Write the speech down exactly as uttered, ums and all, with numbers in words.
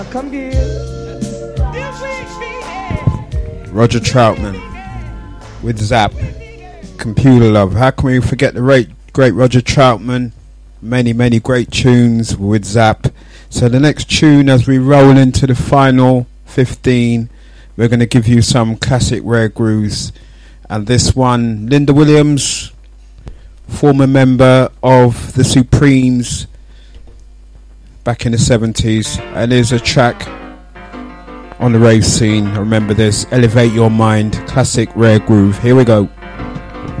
Roger Troutman with Zap, Computer Love. How can we forget the great, great Roger Troutman? Many, many great tunes with Zap. So the next tune, as we roll into the final fifteen, we're going to give you some classic rare grooves. And this one, Linda Williams, former member of the Supremes back in the seventies. And here's a track on the rave scene. Remember this, Elevate Your Mind, classic rare groove. Here we go.